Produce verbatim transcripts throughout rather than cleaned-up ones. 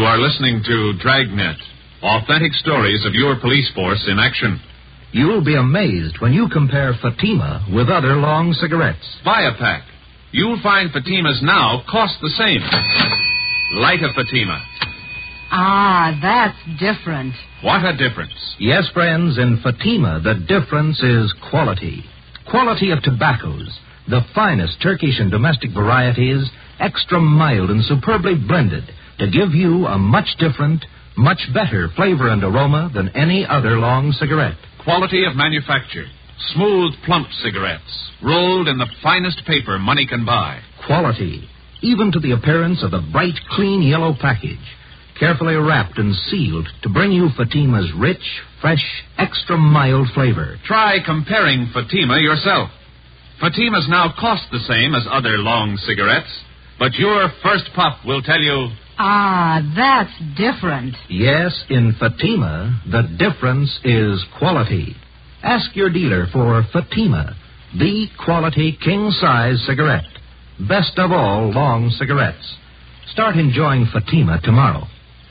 are listening to Dragnet, authentic stories of your police force in action. You'll be amazed when you compare Fatima with other long cigarettes. Buy a pack. You'll find Fatimas now cost the same. Light a Fatima. Ah, that's different. What a difference. Yes, friends, in Fatima, the difference is quality. Quality of tobaccos, the finest Turkish and domestic varieties, extra mild and superbly blended to give you a much different, much better flavor and aroma than any other long cigarette. Quality of manufacture. Smooth, plump cigarettes, rolled in the finest paper money can buy. Quality, even to the appearance of the bright, clean yellow package, carefully wrapped and sealed to bring you Fatima's rich, fresh, extra mild flavor. Try comparing Fatima yourself. Fatimas now cost the same as other long cigarettes, but your first puff will tell you... Ah, that's different. Yes, in Fatima, the difference is quality. Ask your dealer for Fatima, the quality king-size cigarette. Best of all long cigarettes. Start enjoying Fatima tomorrow.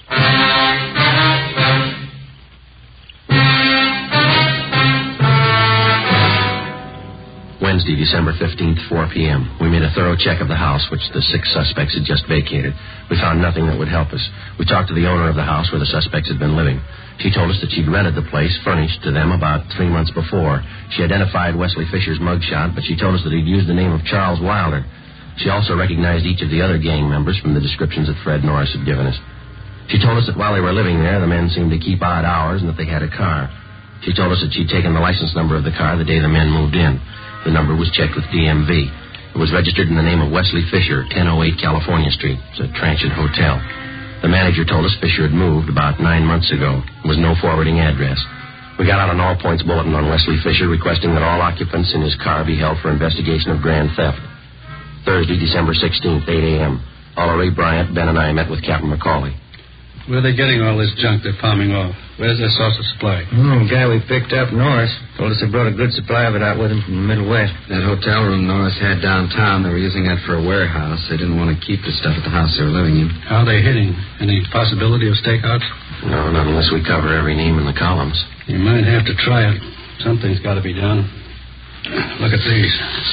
Wednesday, December fifteenth, four p.m. We made a thorough check of the house, which the six suspects had just vacated. We found nothing that would help us. We talked to the owner of the house where the suspects had been living. She told us that she'd rented the place, furnished to them, about three months before. She identified Wesley Fisher's mugshot, but she told us that he'd used the name of Charles Wilder. She also recognized each of the other gang members from the descriptions that Fred Norris had given us. She told us that while they were living there, the men seemed to keep odd hours and that they had a car. She told us that she'd taken the license number of the car the day the men moved in. The number was checked with D M V. It was registered in the name of Wesley Fisher, ten oh eight California Street. It's a transient hotel. The manager told us Fisher had moved about nine months ago. There was no forwarding address. We got out an all-points bulletin on Wesley Fisher requesting that all occupants in his car be held for investigation of grand theft. Thursday, December sixteenth, eight a.m. Oliver Ray Bryant, Ben, and I met with Captain McCauley. Where are they getting all this junk they're palming off? Where's their source of supply? Oh, the guy we picked up, Norris, told us they brought a good supply of it out with him from the Middle West. That hotel room Norris had downtown, they were using that for a warehouse. They didn't want to keep the stuff at the house they were living in. How are they hitting? Any possibility of stakeouts? No, not unless we cover every name in the columns. You might have to try it. Something's got to be done. Look at these.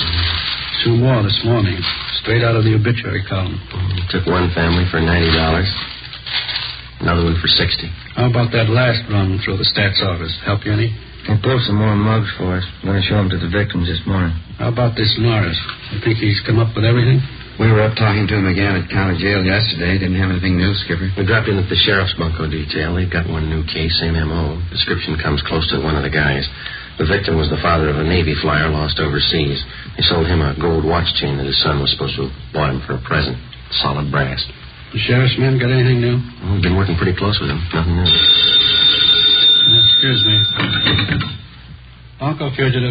Two more this morning, straight out of the obituary column. Took one family for ninety dollars. Another one for sixty. How about that last run through the stats office? Help you any? They pulled some more mugs for us. I'm going to show them to the victims this morning. How about this Norris? You think he's come up with everything? We were up talking to him again at county jail yesterday. Didn't have anything new, Skipper. We dropped in at the sheriff's bunco detail. They've got one new case, same M O. Description comes close to one of the guys. The victim was the father of a Navy flyer lost overseas. They sold him a gold watch chain that his son was supposed to have bought him for a present. Solid brass. The sheriff's men got anything new? Well, we've been working pretty close with him. Nothing new. Uh, excuse me. Uncle Fugitive.